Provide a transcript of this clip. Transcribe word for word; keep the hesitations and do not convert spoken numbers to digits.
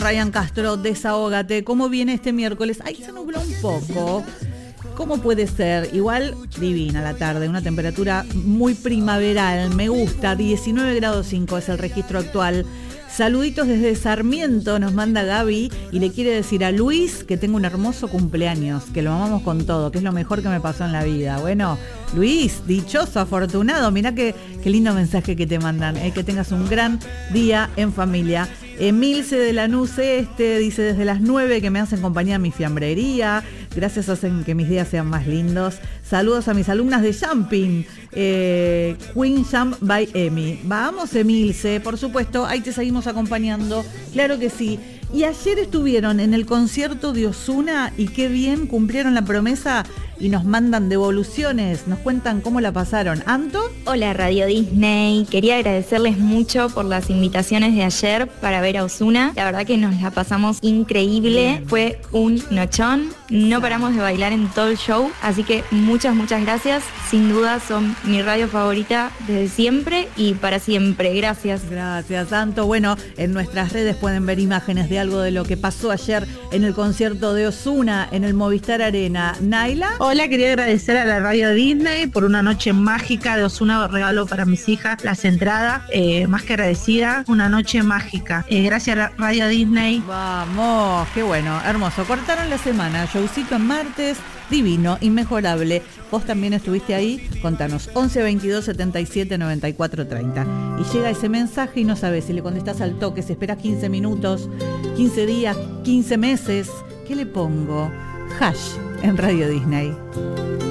Ryan Castro, desahógate. ¿Cómo viene este miércoles? Ay, se nubló un poco. ¿Cómo puede ser? Igual divina la tarde, una temperatura muy primaveral, me gusta, diecinueve grados cinco es el registro actual. Saluditos desde Sarmiento, nos manda Gaby y le quiere decir a Luis que tengo un hermoso cumpleaños, que lo amamos con todo, que es lo mejor que me pasó en la vida. Bueno, Luis, dichoso, afortunado, mirá qué, qué lindo mensaje que te mandan, eh, que tengas un gran día en familia. Emilce de Lanús Este dice desde las nueve que me hacen compañía en mi fiambrería, gracias hacen que mis días sean más lindos. Saludos a mis alumnas de Jumping, eh, Queen Jump by Emi. Vamos, Emilce, por supuesto, ahí te seguimos acompañando, claro que sí. Y ayer estuvieron en el concierto de Ozuna y qué bien cumplieron la promesa y nos mandan devoluciones, nos cuentan cómo la pasaron. ¿Anto? Hola Radio Disney, quería agradecerles mucho por las invitaciones de ayer para ver a Ozuna. La verdad que nos la pasamos increíble, bien. Fue un nochón, no paramos de bailar en todo el show, así que muchas, muchas gracias. Sin duda son mi radio favorita desde siempre y para siempre. Gracias. Gracias, Anto. Bueno, en nuestras redes pueden ver imágenes de algo de lo que pasó ayer en el concierto de Ozuna en el Movistar Arena. Naila. Hola, quería agradecer a la Radio Disney por una noche mágica de Ozuna, regalo para mis hijas, las entradas, eh, más que agradecida, una noche mágica. Eh, gracias a la Radio Disney. Vamos, qué bueno, hermoso. Cortaron la semana, showcito en martes, divino, inmejorable. Vos también estuviste ahí, contanos, once veintidós setenta y siete noventa y cuatro treinta. Y llega ese mensaje y no sabes si le contestás al toque, si esperás quince minutos, quince días, quince meses. ¿Qué le pongo? Hash en Radio Disney.